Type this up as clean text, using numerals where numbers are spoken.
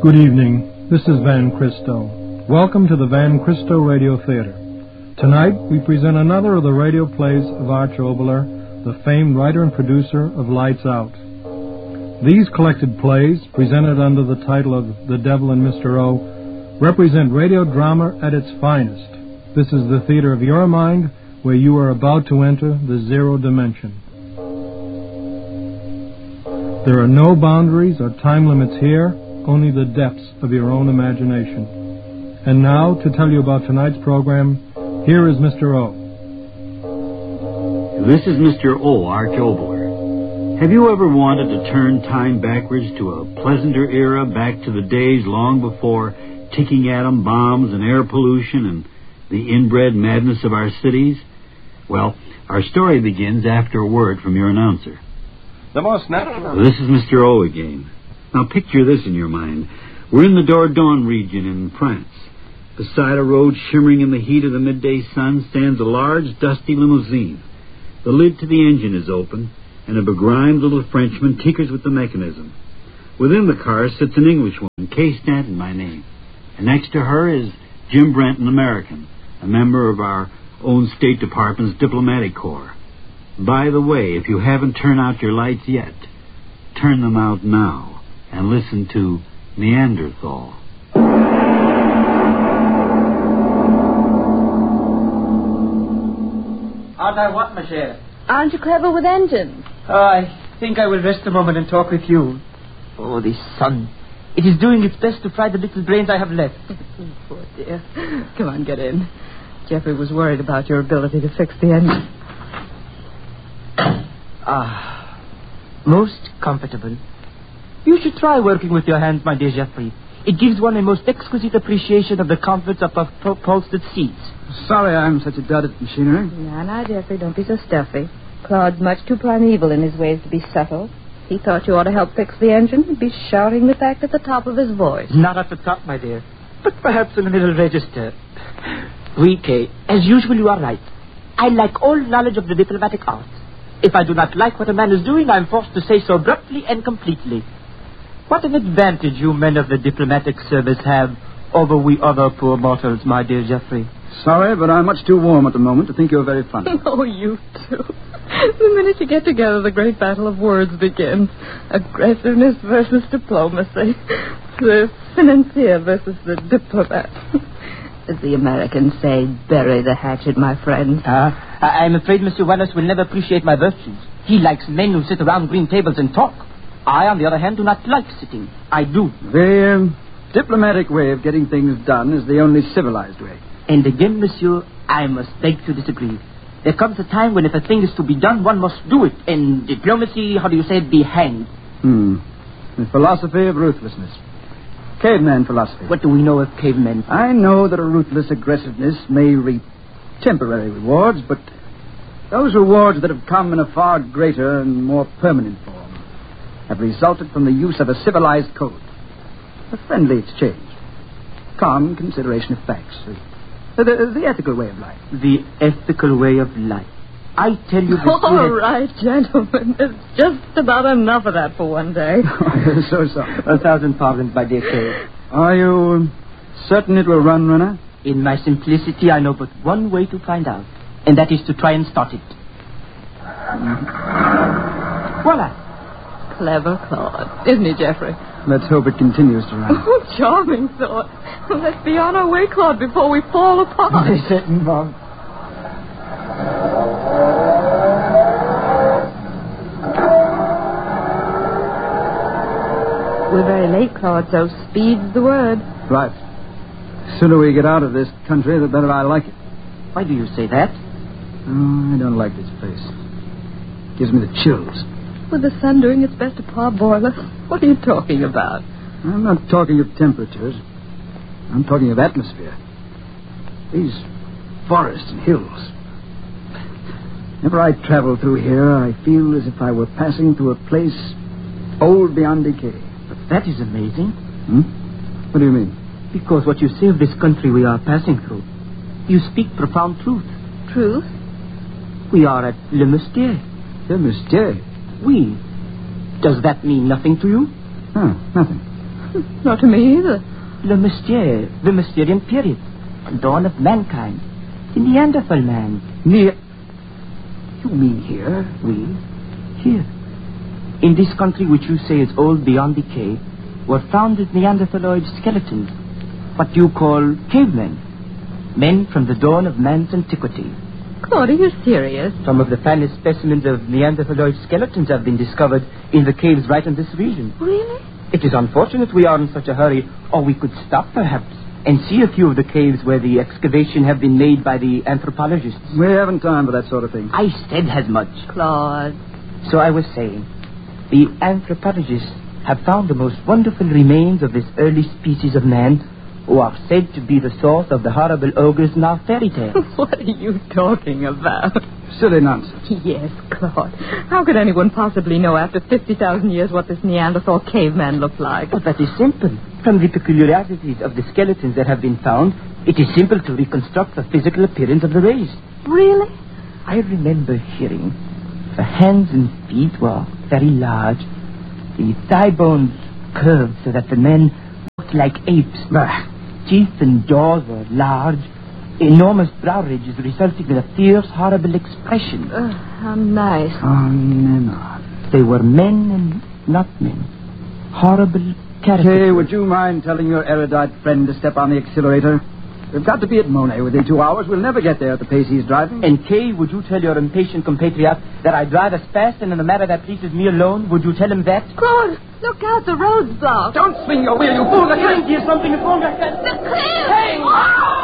Good evening. This is Van Christo. Welcome to the Van Christo Radio Theater. Tonight, we present another of the radio plays of Arch Oboler, the famed writer and producer of Lights Out. These collected plays, presented under the title of The Devil and Mr. O, represent radio drama at its finest. This is the theater of your mind, where you are about to enter the zero dimension. There are no boundaries or time limits here, only the depths of your own imagination. And now, to tell you about tonight's program, here is Mr. O. This is Mr. O, Arch Oboler. Have you ever wanted to turn time backwards to a pleasanter era, back to the days long before ticking atom bombs and air pollution and the inbred madness of our cities? Well, our story begins after a word from your announcer. The most natural... This is Mr. O again. Now picture this in your mind. We're in the Dordogne region in France. Beside a road shimmering in the heat of the midday sun stands a large, dusty limousine. The lid to the engine is open, and a begrimed little Frenchman tinkers with the mechanism. Within the car sits an Englishwoman, Kay Stanton by name. And next to her is Jim Brent, an American, a member of our own State Department's Diplomatic Corps. By the way, if you haven't turned out your lights yet, turn them out now. And listen to Neanderthal. Aren't I what, ma chère? Aren't you clever with engines? Oh, I think I will rest a moment and talk with you. Oh, the sun. It is doing its best to fry the little brains I have left. Poor dear. Come on, get in. Jeffrey was worried about your ability to fix the engine. Most comfortable. You should try working with your hands, my dear Jeffrey. It gives one a most exquisite appreciation of the comforts of upholstered seats. Sorry I'm such a dud at machinery. Now, Jeffrey, don't be so stuffy. Claude's much too primeval in his ways to be subtle. He thought you ought to help fix the engine. He'd be shouting the fact at the top of his voice. Not at the top, my dear, but perhaps in a little register. Oui, Kay, as usual you are right. I lack all knowledge of the diplomatic arts. If I do not like what a man is doing, I'm forced to say so abruptly and completely. What an advantage you men of the diplomatic service have over we other poor mortals, my dear Jeffrey. Sorry, but I'm much too warm at the moment to think you're very funny. Oh, you too. The minute you get together, the great battle of words begins. Aggressiveness versus diplomacy. The financier versus the diplomat. As the Americans say, bury the hatchet, my friend. I'm afraid Mr. Wallace will never appreciate my virtues. He likes men who sit around green tables and talk. I, on the other hand, do not like sitting. I do. The diplomatic way of getting things done is the only civilized way. And again, monsieur, I must beg to disagree. There comes a time when if a thing is to be done, one must do it. And diplomacy, how do you say it, be hanged. The philosophy of ruthlessness. Caveman philosophy. What do we know of cavemen? I know that a ruthless aggressiveness may reap temporary rewards, but those rewards that have come in a far greater and more permanent form have resulted from the use of a civilized code. A friendly exchange. Calm consideration of facts. The ethical way of life. The ethical way of life. I tell you... All right, gentlemen. There's just about enough of that for one day. So sorry. 1,000 pardons, my dear Kay. Are you certain it will run, Runner? In my simplicity, I know but one way to find out. And that is to try and start it. Voila. Clever Claude. Isn't he, Jeffrey? Let's hope it continues to run. Oh, charming thought. Let's be on our way, Claude, before we fall apart. Certain, Bob. We're very late, Claude, so speed's the word. Right. The sooner we get out of this country, the better I like it. Why do you say that? Oh, I don't like this place. It gives me the chills. With the sun doing its best to parboil us, what are you talking about? I'm not talking of temperatures. I'm talking of atmosphere. These forests and hills. Whenever I travel through here, I feel as if I were passing through a place old beyond decay. But that is amazing. What do you mean? Because what you say of this country we are passing through, you speak profound truth. Truth? We are at Le Moustier. Le Moustier? Oui. Does that mean nothing to you? Nothing. Not to me either. Le Monsieur, the Mysterian period, dawn of mankind, the Neanderthal man. You mean here? We, here, in this country which you say is old beyond decay, were founded Neanderthaloid skeletons, what you call cavemen, men from the dawn of man's antiquity. Claude, are you serious? Some of the finest specimens of Neanderthaloid skeletons have been discovered in the caves right in this region. Really? It is unfortunate we are in such a hurry, or we could stop perhaps and see a few of the caves where the excavation have been made by the anthropologists. We haven't time for that sort of thing. I said as much. Claude. So I was saying, the anthropologists have found the most wonderful remains of this early species of man, who are said to be the source of the horrible ogres in our fairy tales. What are you talking about? Silly nonsense. Yes, Claude. How could anyone possibly know after 50,000 years what this Neanderthal caveman looked like? But that is simple. From the peculiarities of the skeletons that have been found, it is simple to reconstruct the physical appearance of the race. Really? I remember hearing the hands and feet were very large, the thigh bones curved so that the men looked like apes. Bah. Teeth and jaws were large, enormous brow ridges resulting in a fierce, horrible expression. How nice. Oh, no. They were men and not men. Horrible characters. Kay, would you mind telling your erudite friend to step on the accelerator? We've got to be at Monet within 2 hours. We'll never get there at the pace he's driving. And Kay, would you tell your impatient compatriot that I drive as fast and in a manner that pleases me alone? Would you tell him that? Claude, look out, the road's blocked. Don't swing your wheel, you fool! Here's something is wrong. Clear! Hey!